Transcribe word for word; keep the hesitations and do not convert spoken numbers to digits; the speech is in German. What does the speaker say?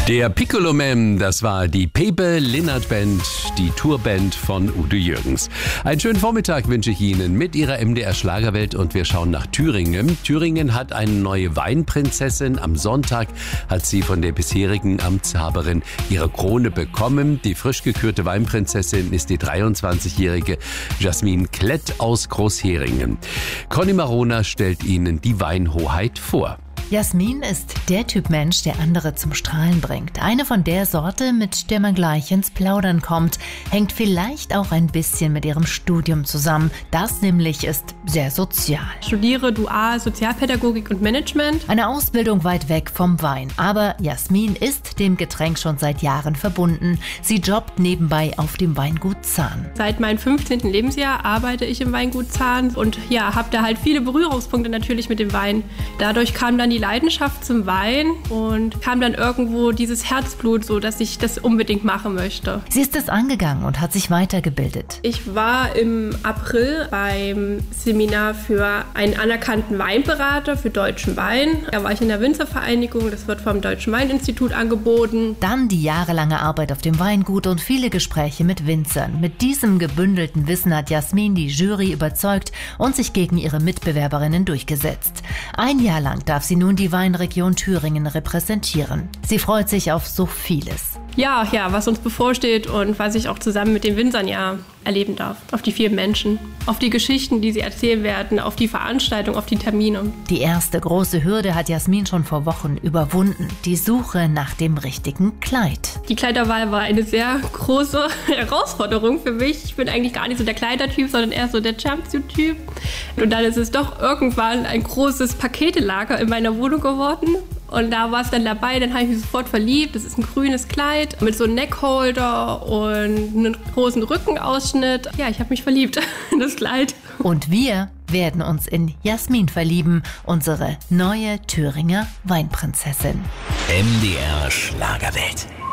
Der Piccolo Man, das war die Pepe Linnert Band, die Tourband von Udo Jürgens. Einen schönen Vormittag wünsche ich Ihnen mit Ihrer M D R Schlagerwelt und wir schauen nach Thüringen. Thüringen hat eine neue Weinprinzessin. Am Sonntag hat sie von der bisherigen Amtshaberin ihre Krone bekommen. Die frisch gekürte Weinprinzessin ist die dreiundzwanzigjährige Jasmin Klett aus Großheringen. Conny Marona stellt Ihnen die Weinhoheit vor. Jasmin ist der Typ Mensch, der andere zum Strahlen bringt. Eine von der Sorte, mit der man gleich ins Plaudern kommt. Hängt vielleicht auch ein bisschen mit ihrem Studium zusammen. Das nämlich ist sehr sozial. Ich studiere dual Sozialpädagogik und Management. Eine Ausbildung weit weg vom Wein. Aber Jasmin ist dem Getränk schon seit Jahren verbunden. Sie jobbt nebenbei auf dem Weingut Zahn. Seit meinem fünfzehnten Lebensjahr arbeite ich im Weingut Zahn und ja, habe da halt viele Berührungspunkte natürlich mit dem Wein. Dadurch kam dann die Leidenschaft zum Wein und kam dann irgendwo dieses Herzblut, so dass ich das unbedingt machen möchte. Sie ist es angegangen und hat sich weitergebildet. Ich war im April beim Seminar für einen anerkannten Weinberater für deutschen Wein. Da war ich in der Winzervereinigung, das wird vom Deutschen Weininstitut angeboten. Dann die jahrelange Arbeit auf dem Weingut und viele Gespräche mit Winzern. Mit diesem gebündelten Wissen hat Jasmin die Jury überzeugt und sich gegen ihre Mitbewerberinnen durchgesetzt. Ein Jahr lang darf sie nun die Weinregion Thüringen repräsentieren. Sie freut sich auf so vieles. Ja, ja, was uns bevorsteht und was ich auch zusammen mit den Winzern ja erleben darf. Auf die vielen Menschen, auf die Geschichten, die sie erzählen werden, auf die Veranstaltung, auf die Termine. Die erste große Hürde hat Jasmin schon vor Wochen überwunden. Die Suche nach dem richtigen Kleid. Die Kleiderwahl war eine sehr große Herausforderung für mich. Ich bin eigentlich gar nicht so der Kleidertyp, sondern eher so der Jumpsuit-Typ. Und dann ist es doch irgendwann ein großes Paketelager in meiner Wohnung geworden. Und da war es dann dabei, dann habe ich mich sofort verliebt. Das ist ein grünes Kleid mit so einem Neckholder und einem großen Rückenausschnitt. Ja, ich habe mich verliebt in das Kleid. Und wir werden uns in Jasmin verlieben, unsere neue Thüringer Weinprinzessin. M D R Schlagerwelt.